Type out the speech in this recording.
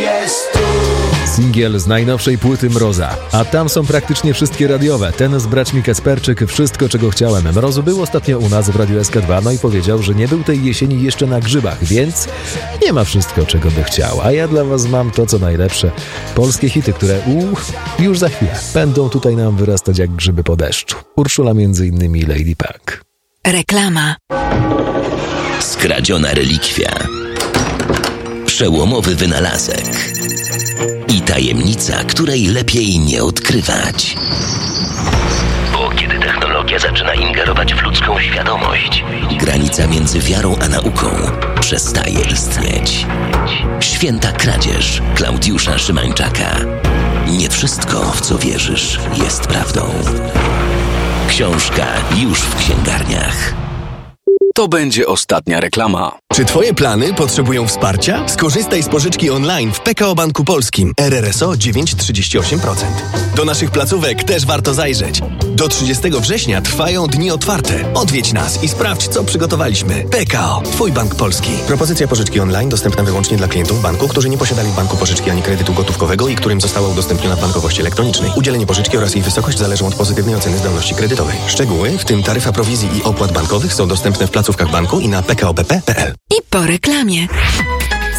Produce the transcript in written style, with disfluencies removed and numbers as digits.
jest tu. Singiel z najnowszej płyty Mroza. A tam są praktycznie wszystkie radiowe. Ten z braćmi Kasperczyk, Wszystko czego chciałem. Mrozu był ostatnio u nas w Radiu SK2, no i powiedział, że nie był tej jesieni jeszcze na grzybach, więc nie ma wszystko czego by chciał. A ja dla was mam to co najlepsze. Polskie hity, które już za chwilę będą tutaj nam wyrastać jak grzyby po deszczu. Urszula między innymi Lady Punk. Reklama. Skradziona relikwia. Przełomowy wynalazek. I tajemnica, której lepiej nie odkrywać. Bo kiedy technologia zaczyna ingerować w ludzką świadomość, granica między wiarą a nauką przestaje istnieć. Święta kradzież Klaudiusza Szymańczaka. Nie wszystko, w co wierzysz, jest prawdą. Książka już w księgarniach. To będzie ostatnia reklama. Czy twoje plany potrzebują wsparcia? Skorzystaj z pożyczki online w PKO Banku Polskim. RRSO 9,38%. Do naszych placówek też warto zajrzeć. Do 30 września trwają dni otwarte. Odwiedź nas i sprawdź, co przygotowaliśmy. PKO, twój bank polski. Propozycja pożyczki online dostępna wyłącznie dla klientów banku, którzy nie posiadali w banku pożyczki ani kredytu gotówkowego i którym została udostępniona w bankowości elektronicznej. Udzielenie pożyczki oraz jej wysokość zależą od pozytywnej oceny zdolności kredytowej. Szczegóły, w tym taryfa prowizji i opłat bankowych, są dostępne w placówkach banku i na pkobp.pl. I po reklamie.